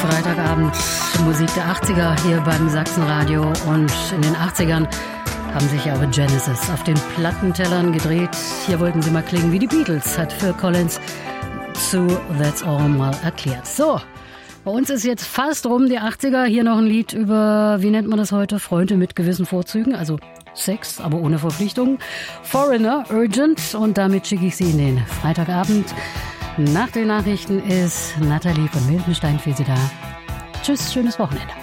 Freitagabend Musik der 80er hier beim Sachsenradio, und in den 80ern haben sich aber Genesis auf den Plattentellern gedreht. Hier wollten sie mal klingen wie die Beatles, hat Phil Collins zu That's All mal erklärt. So, bei uns ist jetzt fast rum die 80er. Hier noch ein Lied über, wie nennt man das heute, Freunde mit gewissen Vorzügen, also Sex, aber ohne Verpflichtungen. Foreigner, Urgent, und damit schicke ich Sie in den Freitagabend. Nach den Nachrichten ist Nathalie von Miltenstein für Sie da. Tschüss, schönes Wochenende.